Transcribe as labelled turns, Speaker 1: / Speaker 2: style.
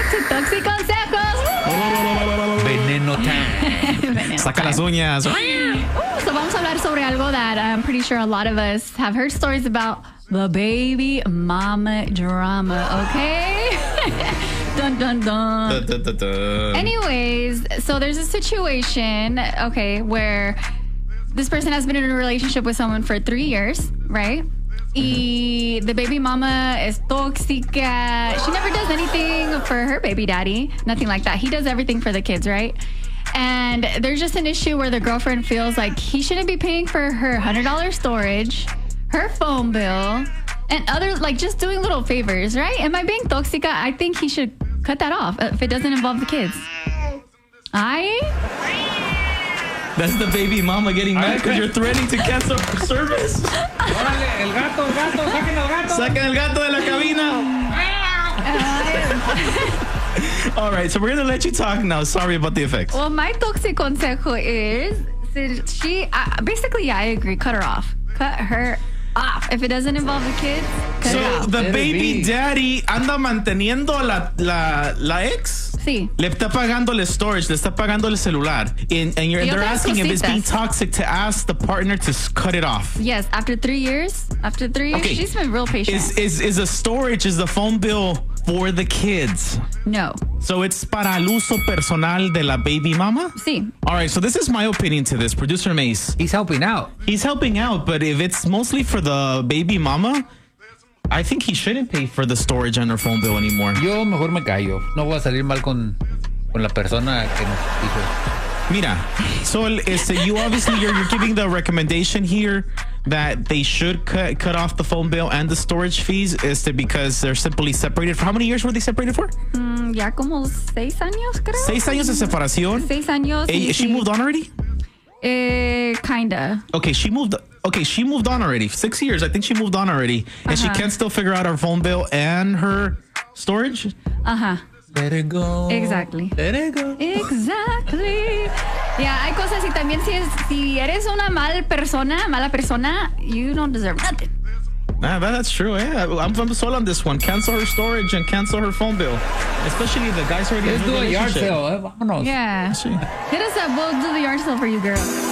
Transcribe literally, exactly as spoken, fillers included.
Speaker 1: to Toxic Consejos.
Speaker 2: Veneno time.
Speaker 3: Saca las uñas.
Speaker 1: Ooh, so vamos a hablar sobre algo that I'm pretty sure a lot of us have heard stories about. The baby mama drama, okay? Dun, dun, dun.
Speaker 3: Da, da, da, da.
Speaker 1: Anyways, so there's a situation, okay, where this person has been in a relationship with someone for three years, right? Y the baby mama is tóxica. She never does anything for her baby daddy. Nothing like that. He does everything for the kids, right? And there's just an issue where the girlfriend feels like he shouldn't be paying for her one hundred dollars storage, her phone bill, and other, like, just doing little favors, right? Am I being tóxica? I think he should cut that off if it doesn't involve the kids. I...
Speaker 3: That's the baby mama getting mad because you're threatening to cancel her service.
Speaker 2: Órale, el gato, el gato, saquen el gato.
Speaker 3: Saquen el gato de la cabina. All right, so we're going to let you talk now. Sorry about the effects.
Speaker 1: Well, my toxic consejo is, since she, uh, basically, yeah, I agree. Cut her off. Cut her off. If it doesn't involve the kids, cut
Speaker 3: So
Speaker 1: it off.
Speaker 3: the
Speaker 2: Let it
Speaker 3: baby
Speaker 2: be.
Speaker 3: daddy anda manteniendo la, la, la ex?
Speaker 1: Sí.
Speaker 3: Le está pagando el storage, le está pagando el celular. And, and you're,
Speaker 1: Y
Speaker 3: they're
Speaker 1: otras
Speaker 3: asking if it's being
Speaker 1: cositas.
Speaker 3: toxic to ask the partner to s- cut it off.
Speaker 1: Yes, after three years, after three years,
Speaker 3: Okay.
Speaker 1: she's been real patient.
Speaker 3: Is, is, is the storage, is the phone bill for the kids?
Speaker 1: No.
Speaker 3: So it's para el uso personal de la baby mama?
Speaker 1: Sí.
Speaker 3: All right, so this is my opinion to this. Producer Mace,
Speaker 2: He's helping out.
Speaker 3: he's helping out, but if it's mostly for the baby mama, I think he shouldn't pay for the storage on her phone bill anymore.
Speaker 2: Yo mejor me callo. No voy a salir mal con, con la persona que nos dijo.
Speaker 3: Mira, so este, you obviously you're, you're giving the recommendation here that they should cut cut off the phone bill and the storage fees este, because they're simply separated. For how many years were they separated for?
Speaker 1: Mm, ya como seis años, creo.
Speaker 3: Seis años de separación.
Speaker 1: Seis años.
Speaker 3: Eh,
Speaker 1: y
Speaker 3: she
Speaker 1: sí.
Speaker 3: moved on already?
Speaker 1: Eh, kinda.
Speaker 3: Okay, she moved. Okay, she moved on already. Six years, I think she moved on already, and she
Speaker 1: Uh-huh.
Speaker 3: can't still figure out her phone bill and her storage.
Speaker 1: Ajá.
Speaker 3: Let it go.
Speaker 1: Exactly.
Speaker 3: Let it go.
Speaker 1: Exactly. Yeah, hay cosas y también si, es, si eres una mal persona, mala persona, you don't deserve nothing.
Speaker 3: Nah, that, that's true. Yeah, I'm, I'm sold on this one. Cancel her storage and cancel her phone bill, especially if the guy's already in
Speaker 2: Let's
Speaker 3: a
Speaker 2: do a yard
Speaker 3: relationship.
Speaker 2: sale. Eh? Vámonos.
Speaker 1: Yeah.
Speaker 3: Sí.
Speaker 1: Hit us up. We'll do the yard sale for you, girl.